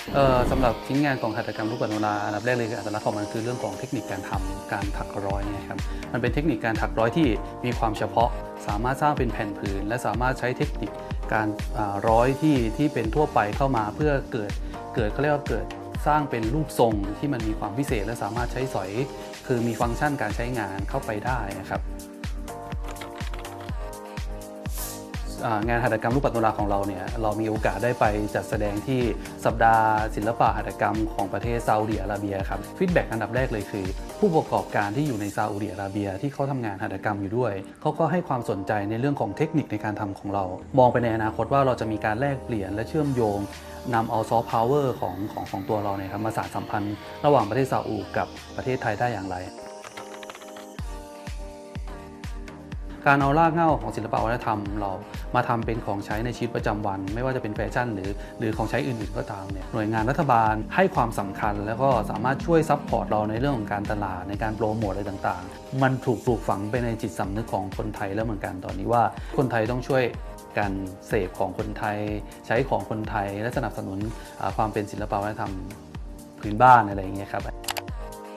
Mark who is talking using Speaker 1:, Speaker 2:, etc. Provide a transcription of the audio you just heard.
Speaker 1: สำหรับชิ้นงานของหัตถกรรมรูปปัตโนราอันดับแรกเลยคืออัตลักษณ์ของมันคือเรื่องของเทคนิคการทำการถักร้อยเนี่ยครับมันเป็นเทคนิคการถักร้อยที่มีความเฉพาะสามารถสร้างเป็นแผ่นผืนและสามารถใช้เทคนิคการร้อยที่เป็นทั่วไปเข้ามาเพื่อเกิดเขาเรียกว่าเกิดสร้างเป็นรูปทรงที่มันมีความพิเศษและสามารถใช้สอยคือมีฟังก์ชันการใช้งานเข้าไปได้นะครับงานหัตถกรรมรูปปัตโนราของเราเนี่ยเรามีโอกาสได้ไปจัดแสดงที่สัปดาห์ศิลปะหัตถกรรมของประเทศซาอุดิอาระเบียครับฟีดแบ็กอันดับแรกเลยคือผู้ประกอบการที่อยู่ในซาอุดิอาระเบียที่เขาทำงานหัตถกรรมอยู่ด้วยเขาก็ให้ความสนใจในเรื่องของเทคนิคในการทำของเรามองไปในอนาคตว่าเราจะมีการแลกเปลี่ยนและเชื่อมโยงนำเอาซอฟต์พาวเวอร์ของตัวเราเนี่ยครับมาสานสัมพันธ์ระหว่างประเทศซาอุกับประเทศไทยได้อย่างไรการเอารากเหง้าของศิลปะวัฒนธรรมเรามาทำเป็นของใช้ในชีวิตประจำวันไม่ว่าจะเป็นแฟชั่นหรือของใช้อื่นๆก็ตามเนี่ยหน่วยงานรัฐบาลให้ความสำคัญแล้วก็สามารถช่วยซัพพอร์ตเราในเรื่องของการตลาดในการโปรโมทอะไรต่างๆมันถูกปลูกฝังไปในจิตสำนึกของคนไทยแล้วเหมือนกันตอนนี้ว่าคนไทยต้องช่วยการเสพของคนไทยใช้ของคนไทยและสนับสนุนความเป็นศิลปะวัฒนธรรมพื้นบ้านอะไรอย่างเงี้ยครับ